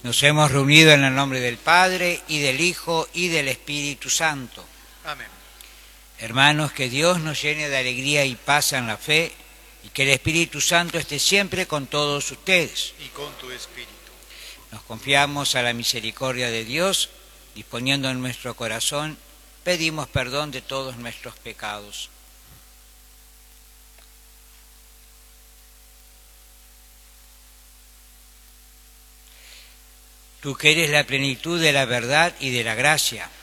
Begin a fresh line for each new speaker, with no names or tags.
Nos hemos reunido en el nombre del Padre, y del Hijo, y del Espíritu Santo.
Amén.
Hermanos, que Dios nos llene de alegría y paz en la fe, y que el Espíritu Santo esté siempre con todos ustedes.
Y con tu espíritu.
Nos confiamos a la misericordia de Dios, disponiendo en nuestro corazón, pedimos perdón de todos nuestros pecados. Tú que eres la plenitud de la verdad y de la gracia,